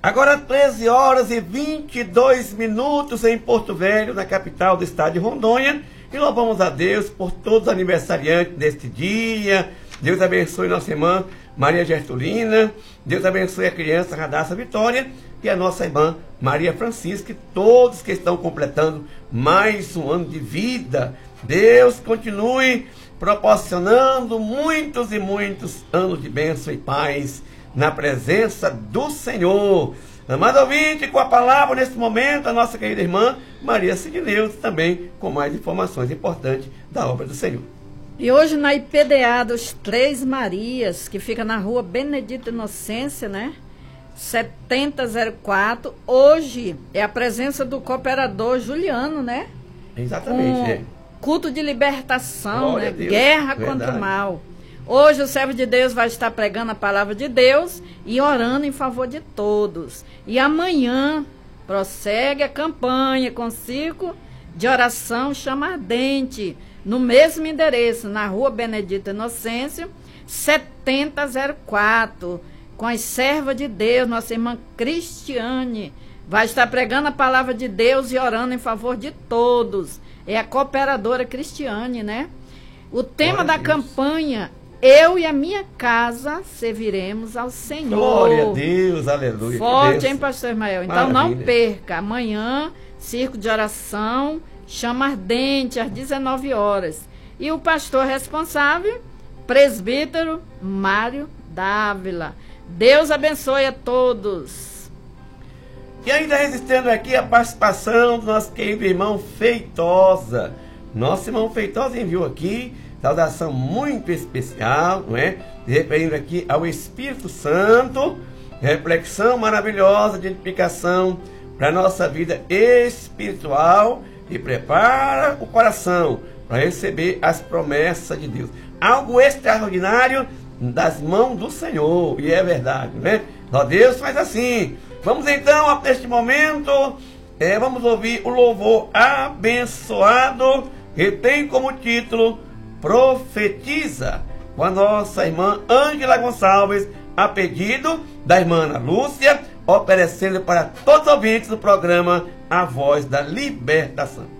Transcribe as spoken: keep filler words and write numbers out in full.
Agora treze horas e vinte e dois minutos em Porto Velho, na capital do estado de Rondônia. E louvamos a Deus por todos os aniversariantes deste dia. Deus abençoe nossa irmã Maria Gertulina. Deus abençoe a criança Radassa Vitória e a nossa irmã Maria Francisca, e todos que estão completando mais um ano de vida. Deus continue proporcionando muitos e muitos anos de bênção e paz na presença do Senhor. Amado ouvinte, com a palavra nesse momento, a nossa querida irmã Maria Sidneus, também com mais informações importantes da obra do Senhor. E hoje na I P D A dos Três Marias, que fica na rua Benedito Inocência, né? setenta zero quatro, hoje é a presença do cooperador Juliano, né? Exatamente, com é. Culto de libertação, Glória né? a Deus, Guerra verdade. contra o mal. Hoje o servo de Deus vai estar pregando a palavra de Deus e orando em favor de todos. E amanhã prossegue a campanha com circo de oração chama ardente, no mesmo endereço, na rua Benedito Inocêncio, setenta zero quatro, com as servas de Deus, nossa irmã Cristiane. Vai estar pregando a palavra de Deus e orando em favor de todos. É a cooperadora Cristiane, né? O tema Glória da campanha: eu e a minha casa serviremos ao Senhor. Glória a Deus, aleluia. Forte, Deus. hein, pastor Ismael? Então não Maravilha. perca. Amanhã, circo de oração, chama ardente, às dezenove horas. E o pastor responsável, presbítero Mário Dávila. Deus abençoe a todos. E ainda registrando aqui a participação do nosso querido irmão Feitosa. Nosso irmão Feitosa enviou aqui saudação muito especial, não é? Referindo aqui ao Espírito Santo, reflexão maravilhosa de edificação para a nossa vida espiritual e prepara o coração para receber as promessas de Deus. Algo extraordinário das mãos do Senhor, e é verdade, né? Ó, Deus faz assim. Vamos então, neste momento, é, vamos ouvir o louvor abençoado, que tem como título Profetiza, com a nossa irmã Ângela Gonçalves, a pedido da irmã Ana Lúcia, oferecendo para todos os ouvintes do programa A Voz da Libertação.